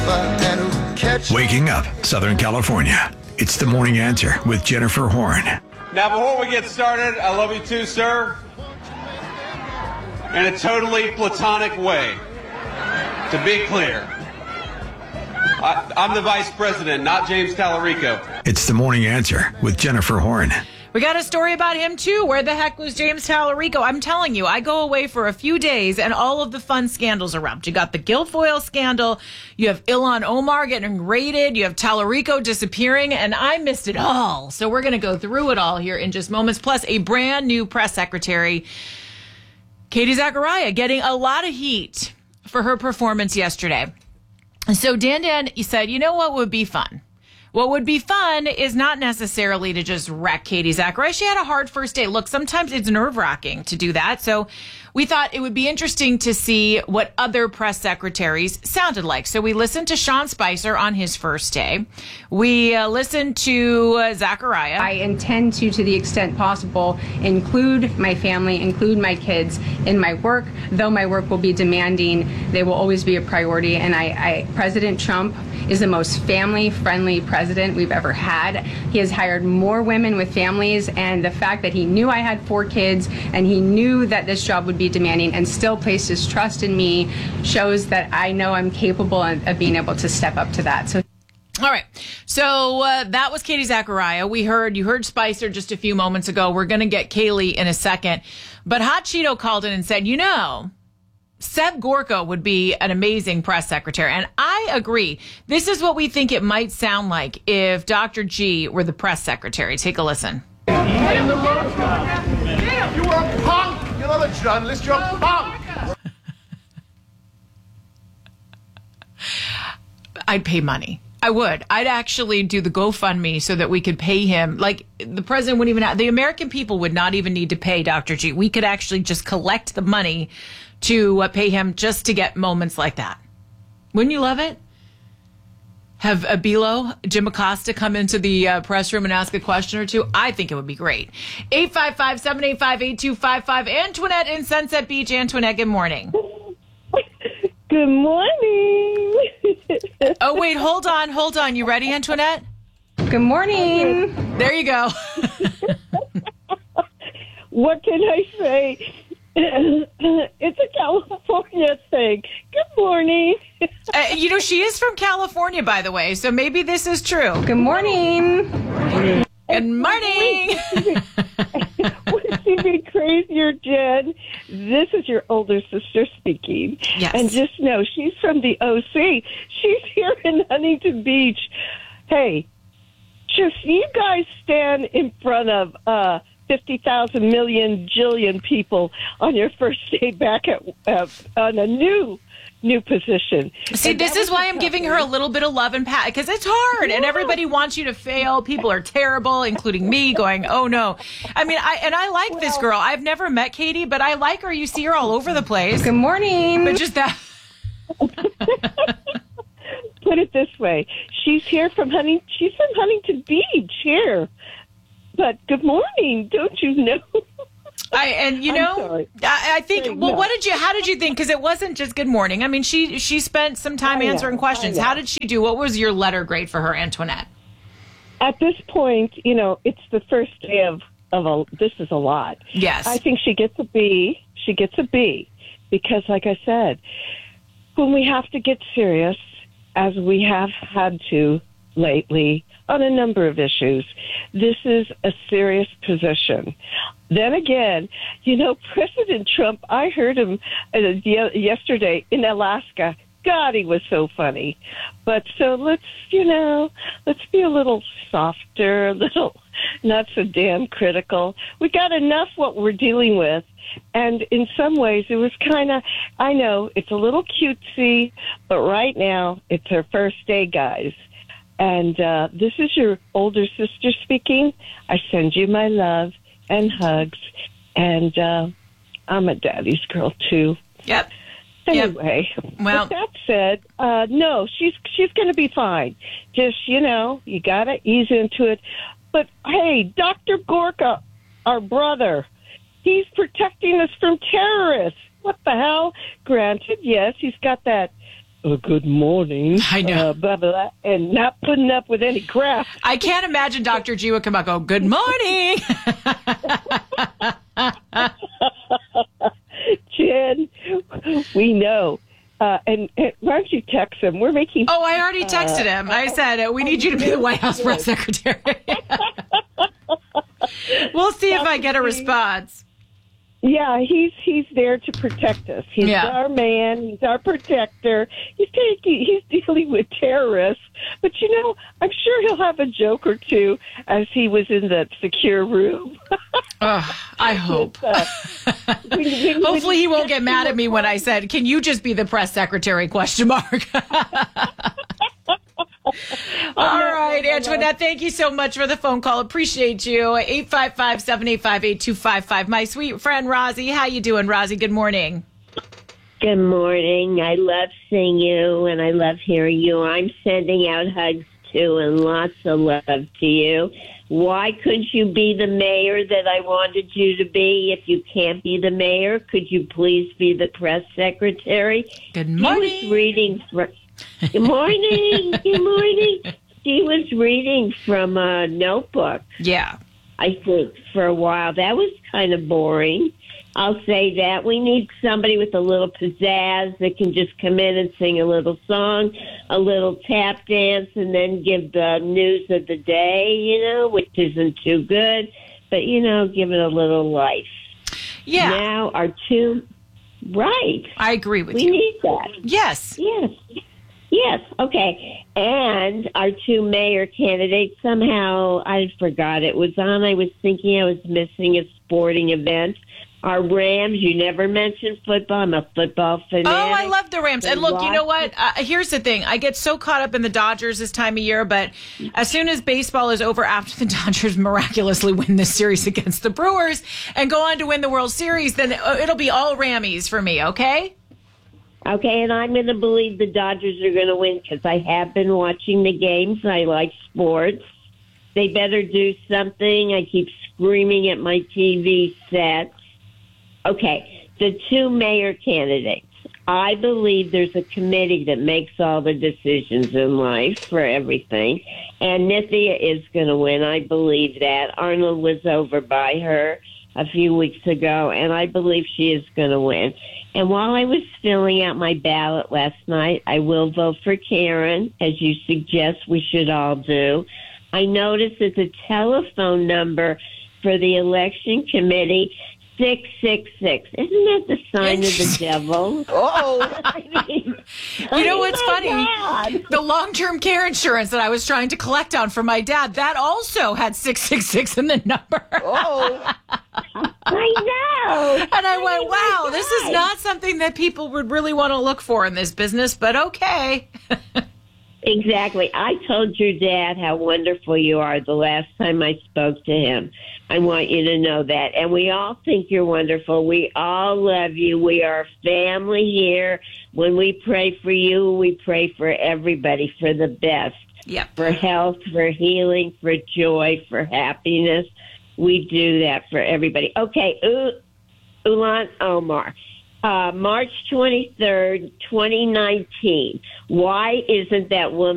Waking up Southern California. It's the Morning Answer with Jennifer Horn. Now, before we get started, I love you too, sir. In a totally platonic way. To be clear. I'm the vice president, not James Tallarico. It's the Morning Answer with Jennifer Horn. We got a story about him, too. Where the heck was James Tallarico? I'm telling you, I go away for a few days and all of the fun scandals erupt. You got the Guilfoyle scandal. You have Ilhan Omar getting raided. You have Tallarico disappearing, and I missed it all. So we're going to go through it all here in just moments. Plus, a brand new press secretary, Katie Zachariah, getting a lot of heat for her performance yesterday. And so Dan, you said, you know what would be fun? What would be fun is not necessarily to just wreck Katie Zachariah. She had a hard first day. Look, sometimes it's nerve-wracking to do that. So we thought it would be interesting to see what other press secretaries sounded like. So we listened to Sean Spicer on his first day. We listened to Zachariah. I intend to the extent possible, include my family, include my kids in my work. Though my work will be demanding, they will always be a priority. And President Trump is the most family-friendly president we've ever had. He has hired more women with families, and the fact that he knew I had 4 kids and he knew that this job would be demanding and still placed his trust in me shows that I know I'm capable of being able to step up to that. So. All right. So that was Katie Zachariah. You heard Spicer just a few moments ago. We're going to get Kaylee in a second. But Hot Cheeto called in and said, Seb Gorka would be an amazing press secretary. And I agree. This is what we think it might sound like if Dr. G were the press secretary. Take a listen. You are a punk. You're not a journalist. You're a punk. I'd pay money. I would. I'd actually do the GoFundMe so that we could pay him. Like, the president wouldn't even the American people would not even need to pay Dr. G. We could actually just collect the money to pay him just to get moments like that. Wouldn't you love it? Have Abilo, Jim Acosta, come into the press room and ask a question or two? I think it would be great. 855-785-8255. Antoinette in Sunset Beach. Antoinette, good morning. Good morning. Oh, wait, hold on. You ready, Antoinette? Good morning. There you go. What can I say? It's a California thing. Good morning. She is from California, by the way, so maybe this is true. Good morning. Good morning. Wouldn't she be crazier, Jen? This is your older sister speaking. Yes. And just know, she's from the OC. She's here in Huntington Beach. Hey, just you guys stand in front of 50,000 million jillion people on your first day back on a new position. See, this is why I'm giving her a little bit of love and pat, because it's hard and everybody wants you to fail. People are terrible, including me, going, oh no. I mean, I like this girl. I've never met Katie, but I like her. You see her all over the place. Good morning. But just that. Put it this way. She's from Huntington Beach here. But good morning, don't you know? I think, well, how did you think? Because it wasn't just good morning. I mean, she spent some time answering questions. How did she do? What was your letter grade for her, Antoinette? At this point, it's the first day of this is a lot. Yes. I think she gets a B. She gets a B because, like I said, when we have to get serious, as we have had to lately on a number of issues, this is a serious position. Then again, President Trump, I heard him yesterday in Alaska. God, he was so funny. But so let's be a little softer, a little not so damn critical. We got enough what we're dealing with. And in some ways, it was I know it's a little cutesy, but right now it's her first day, guys. And this is your older sister speaking. I send you my love and hugs. And I'm a daddy's girl, too. Yep. Anyway, well, with that said, no, she's going to be fine. Just, you got to ease into it. But, hey, Dr. Gorka, our brother, he's protecting us from terrorists. What the hell? Granted, yes, he's got that good morning. I know. Blah, blah, blah, and not putting up with any crap. I can't imagine Dr. G would come out and go, good morning. Jen, we know. And why don't you text him? We're making... Oh, I already texted him. I said, we need you to be the White House press secretary. We'll see if I get a response. Yeah, he's there to protect us. He's our man. He's our protector. He's dealing with terrorists. But, I'm sure he'll have a joke or two as he was in that secure room. I hope. Hopefully he won't get mad at me when I said, can you just be the press secretary, ? All right, Antoinette, thank you so much for the phone call. Appreciate you. 855-785-8255. My sweet friend, Rosie. How you doing, Rosie? Good morning. Good morning. I love seeing you, and I love hearing you. I'm sending out hugs, too, and lots of love to you. Why couldn't you be the mayor that I wanted you to be? If you can't be the mayor, could you please be the press secretary? Good morning. He was reading from... Good morning. Good morning. She was reading from a notebook. Yeah. I think for a while. That was kind of boring. I'll say that. We need somebody with a little pizzazz that can just come in and sing a little song, a little tap dance, and then give the news of the day, which isn't too good. But, give it a little life. Yeah. Now our two... Right. I agree with you. We need that. Yes. Yes. Okay. And our two mayor candidates, somehow, I forgot it was on. I was thinking I was missing a sporting event. Our Rams, you never mentioned football. I'm a football fanatic. Oh, I love the Rams. And look, you know what? Here's the thing. I get so caught up in the Dodgers this time of year, but as soon as baseball is over, after the Dodgers miraculously win this series against the Brewers and go on to win the World Series, then it'll be all Rammies for me, okay? Okay, and I'm going to believe the Dodgers are going to win because I have been watching the games. I like sports. They better do something. I keep screaming at my TV set. Okay, the two mayor candidates. I believe there's a committee that makes all the decisions in life for everything. And Nithya is going to win. I believe that. Arnold was over by her a few weeks ago, and I believe she is going to win. And while I was filling out my ballot last night, I will vote for Karen, as you suggest we should all do. I noticed that the telephone number for the election committee 666. Isn't that the sign of the devil? You know what's funny? God. The long-term care insurance that I was trying to collect on for my dad, that also had 666 in the number. I know. And I went, wow, this is not something that people would really want to look for in this business, but okay. Exactly. I told your dad how wonderful you are the last time I spoke to him. I want you to know that. And we all think you're wonderful. We all love you. We are family here. When we pray for you, we pray for everybody for the best. Yep. For health, for healing, for joy, for happiness. We do that for everybody. Okay, Ilhan Omar. March 23rd, 2019. Why isn't that woman